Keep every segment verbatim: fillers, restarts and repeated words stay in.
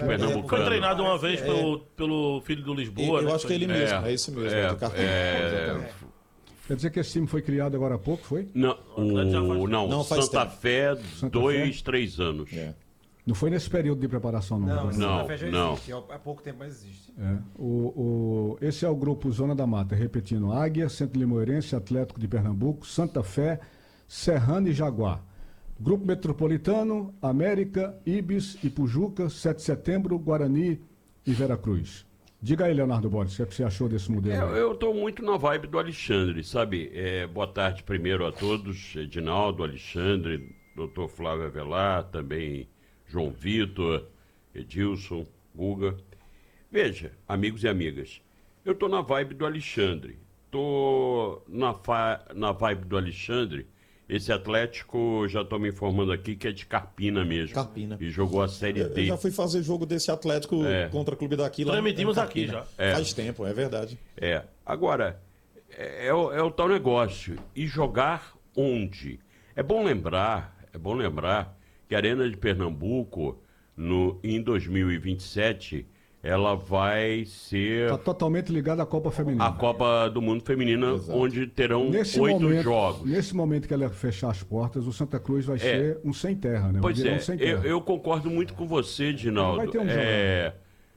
Pernambucano. Foi treinado uma vez é, pelo, pelo filho do Lisboa. Eu né? acho que é ele mesmo, é, é esse mesmo. É, é, cartão, é, Quer dizer que esse time foi criado agora há pouco, foi? Não, o, não, não faz Santa tempo. Fé, Santa dois, Fé? três anos. É. Não foi nesse período de preparação, não. Não, né? Não, Santa Fé já não. existe. Há pouco tempo, mas existe. É. O, o, esse é o grupo Zona da Mata, repetindo: Águia, Centro Limoeirense, Atlético de Pernambuco, Santa Fé, Serrano e Jaguar. Grupo Metropolitano, América, Ibis, Ipujuca, sete de setembro, Guarani e Veracruz. Diga aí, Leonardo Borges, o que você achou desse modelo? É, eu estou muito na vibe do Alexandre, sabe? É, boa tarde primeiro a todos, Edinaldo, Alexandre, doutor Flávio Avelar, também João Vitor, Edilson, Guga. Veja, amigos e amigas, eu estou na vibe do Alexandre. Estou na, fa... na vibe do Alexandre. Esse Atlético, já estou me informando aqui, que é de Carpina mesmo. Carpina. E jogou a Série D. Eu já fui fazer jogo desse Atlético É. contra o Clube daqui. Lá Transmitimos em aqui Carpina. já. É. Faz tempo, é verdade. É. Agora, é, é, o, é o tal negócio. E jogar onde? É bom lembrar, é bom lembrar que a Arena de Pernambuco, no, em dois mil e vinte e sete, ela vai ser Está totalmente ligado à Copa Feminina. a Copa do Mundo Feminina, Exato. onde terão Nesse oito momento, jogos. Nesse momento que ela fechar as portas, o Santa Cruz vai ser um sem terra, né? Vai Pois virar é, um sem eu, terra. eu concordo muito com você, Dinaldo. Vai ter um é,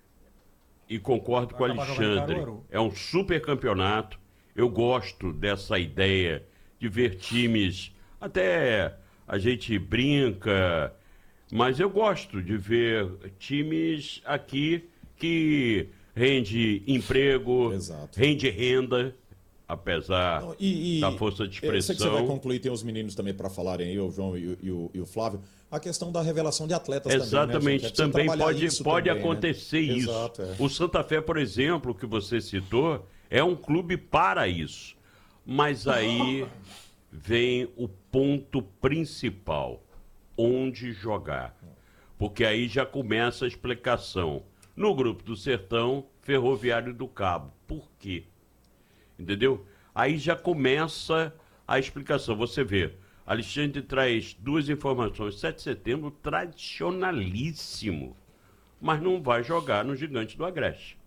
e concordo com o acabar jogando em Alexandre. Caruaru. É um super campeonato. Eu gosto dessa ideia de ver times. Até a gente brinca, mas eu gosto de ver times aqui que rende emprego, Exato. rende renda, apesar Não, e, e, da força de Eu sei que você vai expressão. concluir, tem os meninos também para falarem aí, o João e, o- e o, e o Flávio, a questão da revelação de atletas Exatamente, também, né, gente? É preciso também trabalhar pode, isso pode também, né? acontecer isso. Exato, é. O Santa Fé, por exemplo, que você citou, é um clube para isso. Mas aí vem o ponto principal, onde jogar. Porque aí já começa a explicação. No Grupo do Sertão, Ferroviário do Cabo. Por quê? Entendeu? Aí já começa a explicação. Você vê, Alexandre traz duas informações. sete de setembro, tradicionalíssimo, mas não vai jogar no Gigante do Agreste.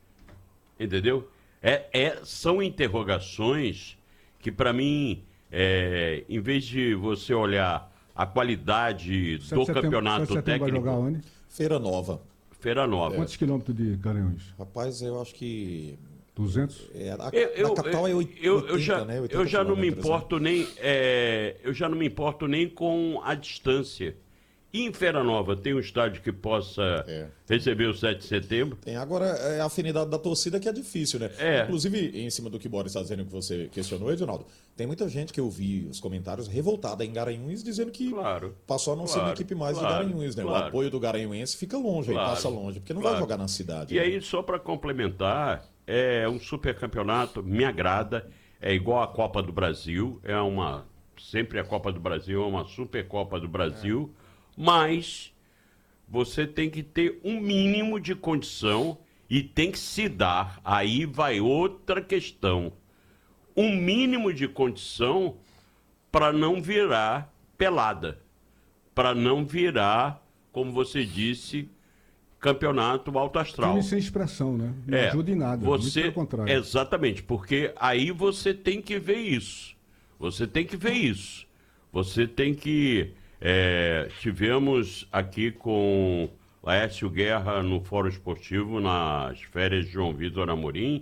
Entendeu? É, é, são interrogações que, para mim, é, em vez de você olhar a qualidade sete do de setembro- campeonato sete de setembro técnico, vai jogar onde? Feira Nova. Feira Nova. Quantos quilômetros de Garanhuns? Rapaz, eu acho que... duzentos? É, a, Eu, eu, a capital é oitenta, eu, eu já, né? oitenta eu já não me quilômetros, né? importo nem é, eu já não me importo nem com a distância. E em Feira Nova tem um estádio que possa É. receber o sete de setembro? Tem agora é a afinidade da torcida que é difícil, né? É. Inclusive, em cima do que o Boris está dizendo que você questionou, Edinaldo, tem muita gente que eu vi os comentários revoltada em Garanhuns dizendo que Claro. passou a não ser uma Claro, equipe mais claro, de Garanhuns, né? claro. O apoio do Garanhuense fica longe, Claro, aí passa longe, porque não claro. vai jogar na cidade. E né? aí, só para complementar, é um super campeonato, me agrada, é igual a Copa do Brasil, é uma, sempre a Copa do Brasil é uma super Copa do Brasil, mas você tem que ter um mínimo de condição e tem que se dar, aí vai outra questão, um mínimo de condição para não virar pelada, para não virar, como você disse, campeonato alto astral. Time sem expressão, né? Não ajuda em nada, muito Você, pelo contrário. exatamente, porque aí você tem que ver isso. Você tem que ver isso. Você tem que... é, tivemos aqui com Laércio Guerra no Fórum Esportivo, nas férias de João Vitor Amorim,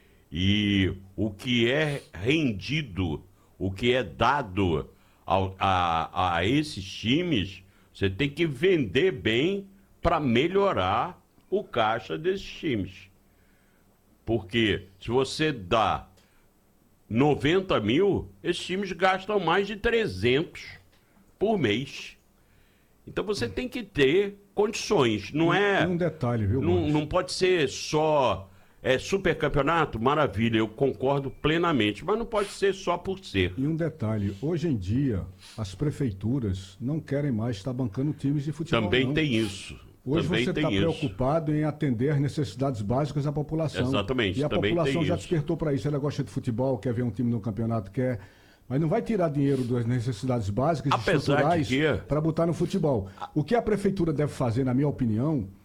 e o que é rendido, o que é dado ao- a, a esses times, você tem que vender bem para melhorar o caixa desses times. Porque se você dá noventa mil, esses times gastam mais de trezentos por mês. Então você tem que ter condições, não é... E um detalhe, viu, Não, Boris? não pode ser só é, super campeonato, maravilha, eu concordo plenamente, mas não pode ser só por ser. E um detalhe, hoje em dia, as prefeituras não querem mais estar bancando times de futebol. Também não. tem isso. Hoje também você tem está isso. preocupado em atender as necessidades básicas da população. Exatamente, E a também população tem já isso. despertou para isso. Ela gosta de futebol, quer ver um time no campeonato, quer... Mas não vai tirar dinheiro das necessidades básicas e Apesar estruturais de que- para botar no futebol. O que a prefeitura deve fazer, na minha opinião,